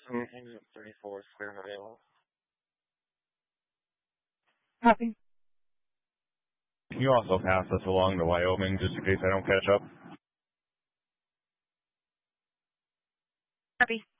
Exit 34 Square available. Copy. Can you also pass us along to Wyoming just in case I don't catch up? Copy.